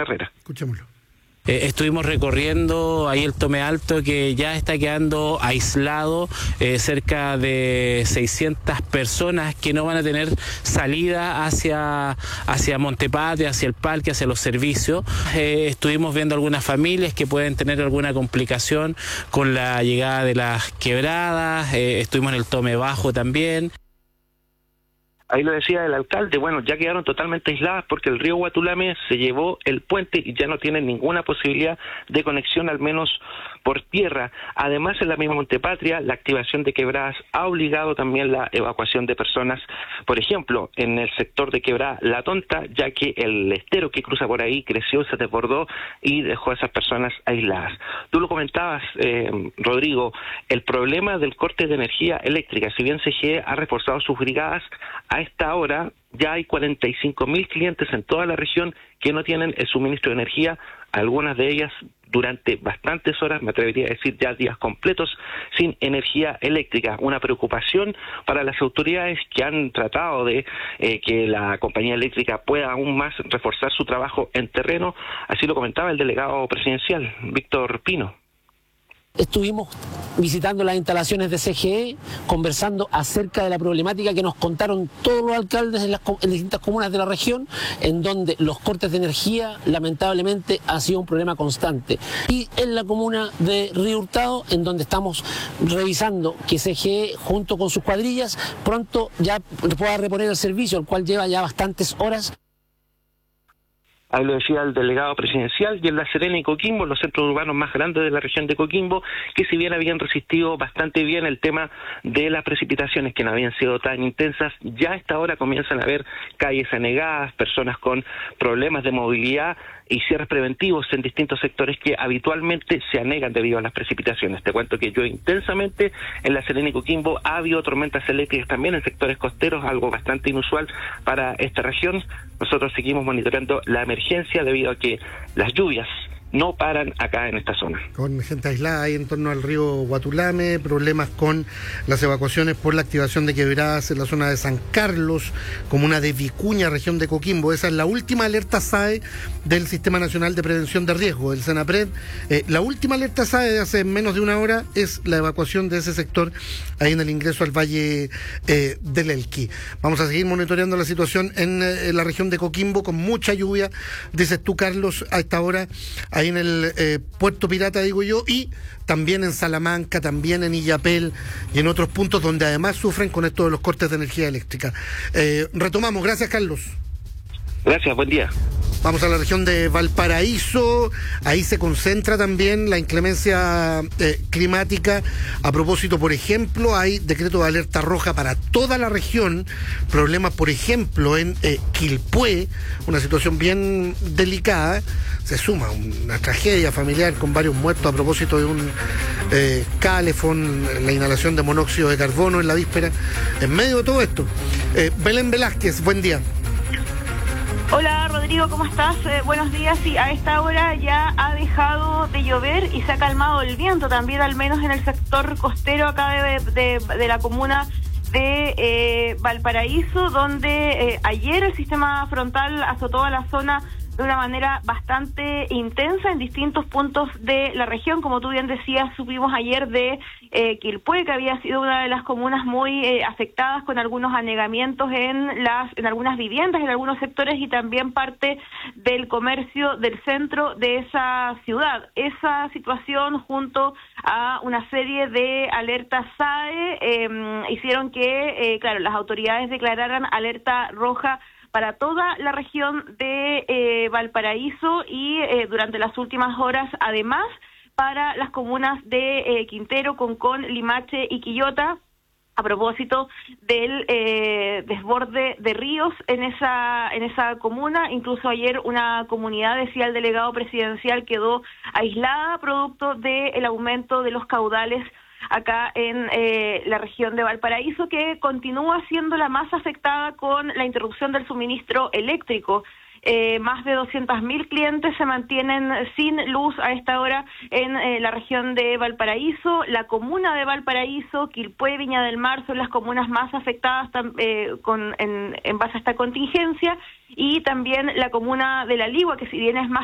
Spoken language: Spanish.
Herrera. Escuchémoslo. Estuvimos recorriendo ahí el Tome Alto, que ya está quedando aislado, cerca de 600 personas que no van a tener salida hacia Montepatria, hacia el parque, hacia los servicios. Estuvimos viendo algunas familias que pueden tener alguna complicación con la llegada de las quebradas, estuvimos en el Tome Bajo también. Ahí lo decía el alcalde, bueno, ya quedaron totalmente aisladas porque el río Guatulame se llevó el puente y ya no tienen ninguna posibilidad de conexión, al menos por tierra. Además, en la misma Montepatria, la activación de quebradas ha obligado también la evacuación de personas, por ejemplo, en el sector de Quebrada La Tonta, ya que el estero que cruza por ahí creció, se desbordó y dejó a esas personas aisladas. Tú lo comentabas, Rodrigo, el problema del corte de energía eléctrica. Si bien CGE ha reforzado sus brigadas, a esta hora ya hay 45.000 clientes en toda la región que no tienen el suministro de energía, algunas de ellas durante bastantes horas, me atrevería a decir ya días completos, sin energía eléctrica. Una preocupación para las autoridades que han tratado de que la compañía eléctrica pueda aún más reforzar su trabajo en terreno. Así lo comentaba el delegado presidencial, Víctor Pino. Estuvimos visitando las instalaciones de CGE, conversando acerca de la problemática que nos contaron todos los alcaldes en distintas comunas de la región, en donde los cortes de energía lamentablemente ha sido un problema constante. Y en la comuna de Río Hurtado, en donde estamos revisando que CGE, junto con sus cuadrillas, pronto ya pueda reponer el servicio, el cual lleva ya bastantes horas. Ahí lo decía el delegado presidencial. Y en La Serena y Coquimbo, los centros urbanos más grandes de la región de Coquimbo, que si bien habían resistido bastante bien el tema de las precipitaciones, que no habían sido tan intensas, ya a esta hora comienzan a haber calles anegadas, personas con problemas de movilidad y cierres preventivos en distintos sectores que habitualmente se anegan debido a las precipitaciones. Te cuento que llueve intensamente en La Serena y Coquimbo, ha habido tormentas eléctricas también en sectores costeros, algo bastante inusual para esta región. Nosotros seguimos monitoreando la emergencia debido a que las lluvias no paran acá en esta zona. Con gente aislada ahí en torno al río Guatulame, problemas con las evacuaciones por la activación de quebradas en la zona de San Carlos, comuna de Vicuña, región de Coquimbo. Esa es la última alerta SAE del Sistema Nacional de Prevención de Riesgo, el SENAPRED. La última alerta SAE de hace menos de una hora es la evacuación de ese sector ahí en el ingreso al Valle del Elqui. Vamos a seguir monitoreando la situación en la región de Coquimbo con mucha lluvia, dices tú, Carlos, a esta hora, ahí en el Puerto Pirata, digo yo, y también en Salamanca, también en Illapel y en otros puntos donde además sufren con esto de los cortes de energía eléctrica. Retomamos, gracias, Carlos. Gracias, buen día. Vamos a la región de Valparaíso, ahí se concentra también la inclemencia climática. A propósito, por ejemplo, hay decreto de alerta roja para toda la región, problemas, por ejemplo, en Quilpué, una situación bien delicada. Se suma una tragedia familiar con varios muertos a propósito de un calefón, la inhalación de monóxido de carbono en la víspera. En medio de todo esto, Belén Velázquez, buen día. Hola Rodrigo, ¿cómo estás? Buenos días. Sí, a esta hora ya ha dejado de llover y se ha calmado el viento también, al menos en el sector costero acá de la comuna de Valparaíso, donde ayer el sistema frontal azotó a la zona de una manera bastante intensa en distintos puntos de la región. Como tú bien decías, supimos ayer de Quilpué, que había sido una de las comunas muy afectadas con algunos anegamientos en algunas viviendas, en algunos sectores, y también parte del comercio del centro de esa ciudad. Esa situación, junto a una serie de alertas SAE, hicieron que, claro, las autoridades declararan alerta roja para toda la región de Valparaíso y durante las últimas horas, además, para las comunas de Quintero, Concón, Limache y Quillota, a propósito del desborde de ríos en esa comuna. Incluso ayer una comunidad, decía el delegado presidencial, quedó aislada producto del aumento de los caudales acá en la región de Valparaíso, que continúa siendo la más afectada con la interrupción del suministro eléctrico. Más de 200.000 clientes se mantienen sin luz a esta hora en la región de Valparaíso. La comuna de Valparaíso, Quilpué, Viña del Mar son las comunas más afectadas en base a esta contingencia, y también la comuna de La Ligua, que si bien es más